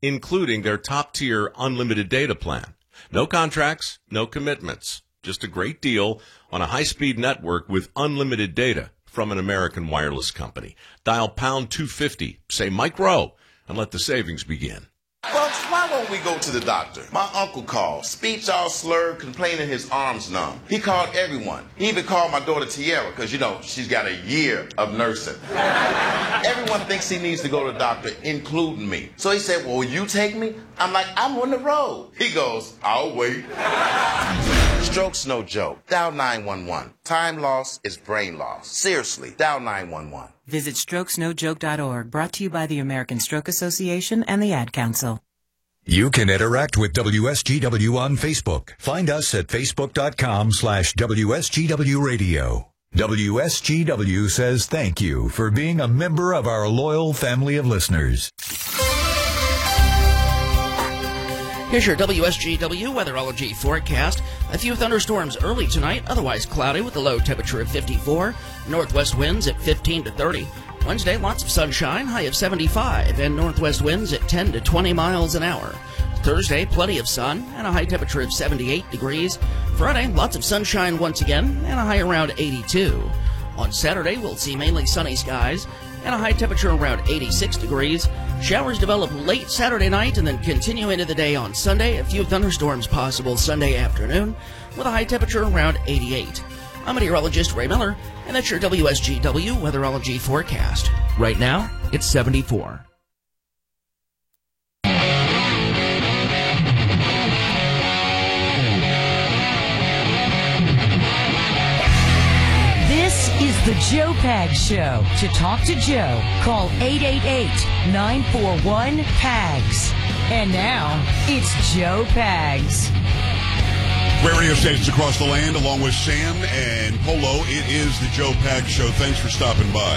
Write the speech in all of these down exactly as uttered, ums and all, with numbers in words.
including their top-tier unlimited data plan. No contracts, no commitments. Just a great deal on a high-speed network with unlimited data from an American wireless company. Dial pound two fifty, say Mike Rowe, and let the savings begin. Folks, why won't we go to the doctor? My uncle called, speech all slurred, complaining his arms numb. He called everyone. He even called my daughter Tiara, because, you know, she's got a year of nursing. Everyone thinks he needs to go to the doctor, including me. So he said, well, will you take me? I'm like, I'm on the road. He goes, I'll wait. Stroke's no joke. Dial nine one one. Time loss is brain loss. Seriously, dial nine one one. Visit strokes no joke dot org, brought to you by the American Stroke Association and the Ad Council. You can interact with W S G W on Facebook. Find us at facebook.com slash WSGW Radio. W S G W says thank you for being a member of our loyal family of listeners. Here's your W S G W weatherology forecast. A few thunderstorms early tonight, otherwise cloudy with a low temperature of fifty-four. Northwest winds at fifteen to thirty. Wednesday, lots of sunshine, high of seventy-five, and northwest winds at ten to twenty miles an hour. Thursday, plenty of sun and a high temperature of seventy-eight degrees. Friday, lots of sunshine once again and a high around eighty-two. On Saturday, we'll see mainly sunny skies and a high temperature around eighty-six degrees. Showers develop late Saturday night and then continue into the day on Sunday. A few thunderstorms possible Sunday afternoon with a high temperature around eighty-eight. I'm meteorologist Ray Miller, and that's your W S G W weatherology forecast. Right now, it's seventy-four. This is the Joe Pags Show. To talk to Joe, call eight eight eight, nine four one, P A G S. And now, it's Joe Pags. Great radio stations across the land, along with Sam and Polo. It is the Joe Pags Show. Thanks for stopping by.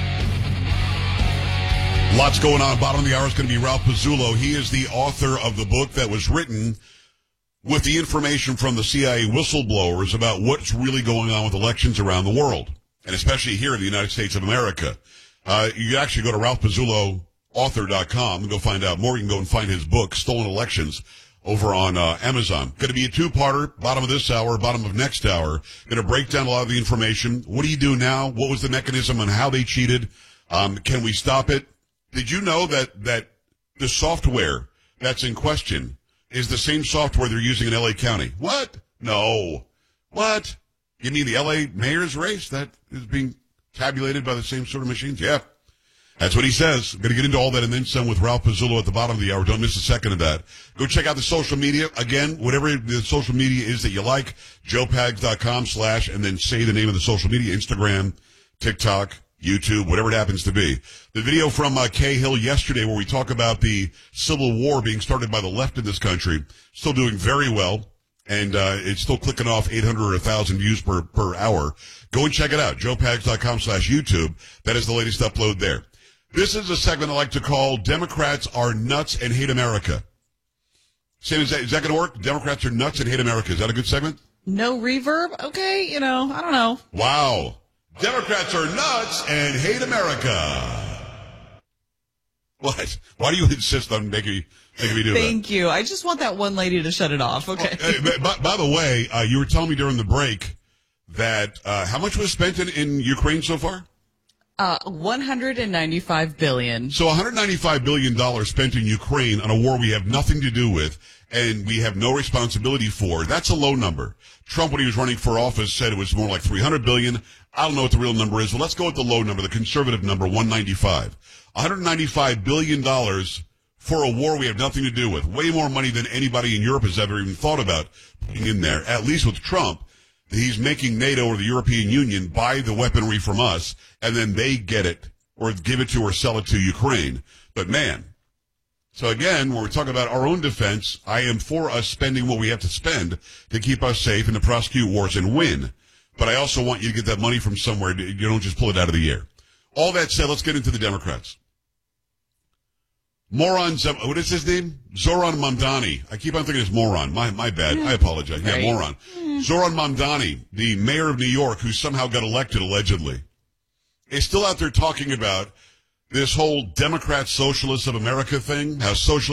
Lots going on. Bottom of the hour is going to be Ralph Pizzullo. He is the author of the book that was written with the information from the C I A whistleblowers about what's really going on with elections around the world, and especially here in the United States of America. Uh, you can actually go to ralph pizzullo author dot com and go find out more. You can go and find his book, Stolen Elections, over on uh, Amazon. Going to be a two-parter, bottom of this hour, bottom of next hour. Going to break down a lot of the information. What do you do now? What was the mechanism and how they cheated? Um, can we stop it? Did you know that, that the software that's in question is the same software they're using in L A County? What? No. What? You mean the L A mayor's race that is being tabulated by the same sort of machines? Yeah. That's what he says. Going to get into all that and then some with Ralph Pizzullo at the bottom of the hour. Don't miss a second of that. Go check out the social media. Again, whatever the social media is that you like, joe pags dot com slash, and then say the name of the social media, Instagram, TikTok, YouTube, whatever it happens to be. The video from uh, Cahill yesterday where we talk about the civil war being started by the left in this country, still doing very well. And uh it's still clicking off eight hundred or one thousand views per, per hour. Go and check it out, joe pags dot com slash YouTube. That is the latest upload there. This is a segment I like to call Democrats Are Nuts and Hate America. Sam, is that, is that going to work? Democrats are nuts and hate America. Is that a good segment? No reverb? Okay, you know, I don't know. Wow. Democrats are nuts and hate America. What? Why do you insist on making me, making me do that? Thank you. I just want that one lady to shut it off. Okay. Oh, hey, by, by the way, uh, you were telling me during the break that uh, how much was spent in, in Ukraine so far? Uh, one hundred ninety-five billion dollars. So one hundred ninety-five billion dollars spent in Ukraine on a war we have nothing to do with and we have no responsibility for. That's a low number. Trump, when he was running for office, said it was more like three hundred billion dollars. I don't know what the real number is, but let's go with the low number, the conservative number, one hundred ninety-five. one hundred ninety-five billion dollars for a war we have nothing to do with. Way more money than anybody in Europe has ever even thought about putting in there, at least with Trump. He's making NATO or the European Union buy the weaponry from us, and then they get it or give it to or sell it to Ukraine. But, man, so again, when we're talking about our own defense, I am for us spending what we have to spend to keep us safe and to prosecute wars and win. But I also want you to get that money from somewhere. You don't just pull it out of the air. All that said, let's get into the Democrats. Moron, what is his name? Zoran Mamdani. I keep on thinking it's moron. My my bad. I apologize. Yeah, Right. moron. Zoran Mamdani, the mayor of New York, who somehow got elected, allegedly, is still out there talking about this whole Democrat Socialists of America thing, how social